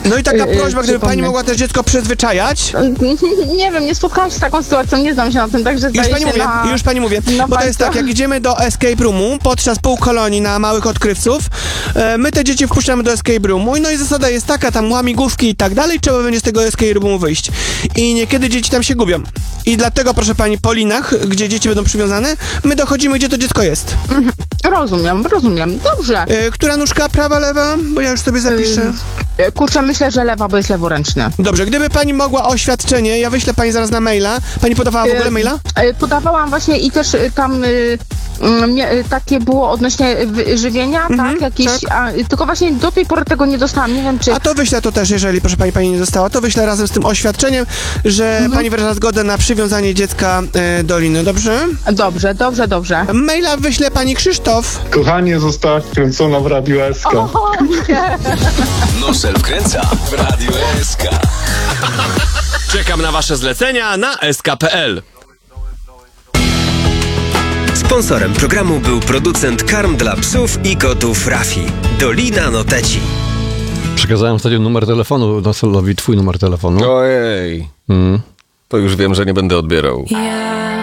No i taka prośba, gdyby pani mogła też dziecko przyzwyczajać. Nie wiem, nie spotkałam się z taką sytuacją, nie znam się na tym, także Już pani mówię, bo to jest tak, jak idziemy do escape roomu podczas półkolonii na małych odkrywców, my te dzieci wpuszczamy do escape roomu, no i zasada jest taka, tam łamigłówki i tak dalej, trzeba będzie z tego escape roomu wyjść. I niekiedy dzieci tam się gubią. I dlatego, proszę pani, po linach, gdzie dzieci będą przywiązane, my dochodzimy, gdzie to dziecko jest. Rozumiem, dobrze. Która nóżka, prawa, lewa? Bo ja już sobie zapiszę. Kurczę, myślę, że lewa, bo jest leworęczny. Dobrze, gdyby pani mogła oświadczenie, ja wyślę pani zaraz na maila. Pani podawała w ogóle maila? Podawałam właśnie i też tam takie było odnośnie żywienia, tak? Jakieś, tak. tylko właśnie do tej pory tego nie dostałam, nie wiem czy... A to wyślę to też, jeżeli proszę pani nie dostała, to wyślę razem z tym oświadczeniem, że pani wyraża zgodę na przywiązanie dziecka do liny, dobrze? Dobrze. Maila wyślę pani Krzysztof. Kochanie, została wkręcona w Radio SK. Nosel wkręca w Radio SK. Czekam na wasze zlecenia na sk.pl. Sponsorem programu był producent karm dla psów i kotów Rafi. Dolina Noteci. Przekazałem ostatnio numer telefonu Noselowi, twój numer telefonu. Ojej. To już wiem, że nie będę odbierał. Ja